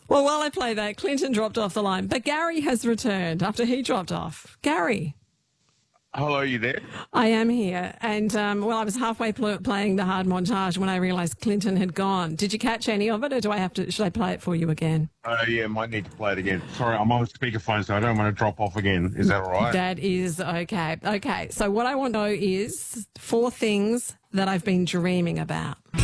Well, while I play that, Clinton dropped off the line, but Gary has returned after he dropped off. Gary. Hello, you there? I am here. And, I was halfway playing the hard montage when I realised Clinton had gone. Did you catch any of it, or should I play it for you again? Yeah, might need to play it again. Sorry, I'm on speakerphone, so I don't want to drop off again. Is that all right? That is okay. Okay, so what I want to know is 4 things that I've been dreaming about.